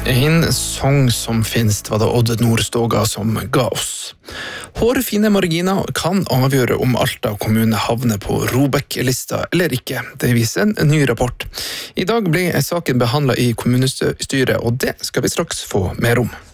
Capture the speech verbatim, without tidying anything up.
En sång som finnes var det Odd Nordstoga som ga oss. Hårfine marginer kan avgjøre om Alta kommune havner på ROBEK-lista eller ikke. Det viser en ny rapport. I dag ble saken behandlet i kommunestyret, og det skal vi straks få mer om.